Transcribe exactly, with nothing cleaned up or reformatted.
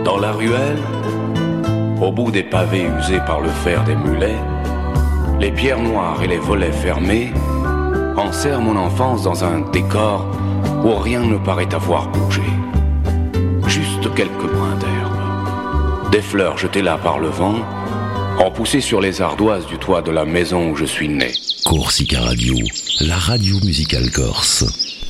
Dans la ruelle, au bout des pavés usés par le fer des mulets, les pierres noires et les volets fermés enserrent mon enfance dans un décor où rien ne paraît avoir bougé. Juste quelques brins d'herbe, des fleurs jetées là par le vent, ont poussé sur les ardoises du toit de la maison où je suis né. Corsica Radio, la radio musicale corse.